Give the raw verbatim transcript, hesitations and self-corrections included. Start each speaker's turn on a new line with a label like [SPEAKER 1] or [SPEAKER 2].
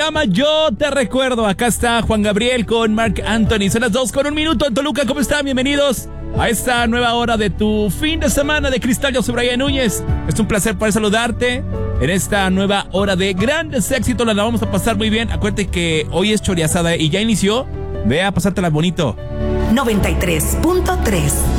[SPEAKER 1] llama Yo Te Recuerdo. Acá está Juan Gabriel con Marc Anthony. Son las dos con un minuto en Toluca. ¿Cómo están? Bienvenidos a esta nueva hora de tu fin de semana de Cristal. Yo soy Brian Núñez. Es un placer poder saludarte en esta nueva hora de grandes éxitos. La vamos a pasar muy bien. Acuérdate que hoy es choriazada y ya inició. Ve a pasártela bonito.
[SPEAKER 2] noventa y tres punto tres